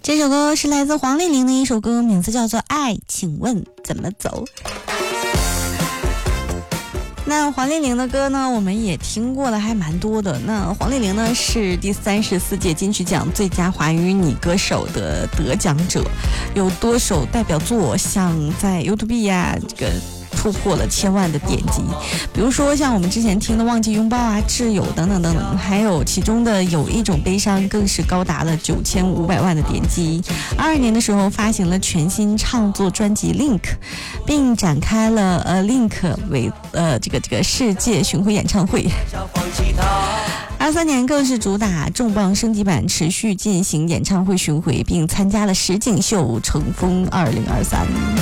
这首歌是来自黄丽玲的一首歌，名字叫做《爱请问怎么走》。那黄丽玲的歌呢，我们也听过了，还蛮多的。那黄丽玲呢，是第34届金曲奖最佳华语女歌手的得奖者，有多首代表作，像在 YouTube 呀，这个突破了1000万的点击，比如说像我们之前听的《忘记拥抱》啊、《挚友》等等等等，还有其中的有一种悲伤，更是高达了9500万的点击。22年的时候发行了全新创作专辑《Link》，并展开了Link 为这个世界巡回演唱会。23年更是主打重磅升级版，持续进行演唱会巡回，并参加了实景秀《乘风2023》。